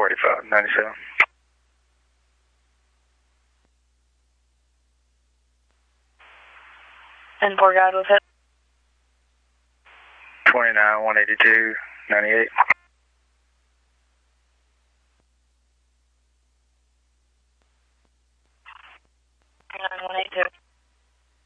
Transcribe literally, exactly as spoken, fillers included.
four eighty-five, ninety-seven. And four guide was hit. twenty-nine, one eighty-two, ninety-eight.